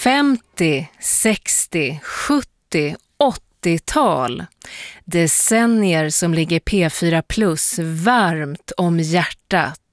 50, 60, 70, 80-tal. Decennier som ligger P4 Plus varmt om hjärtat.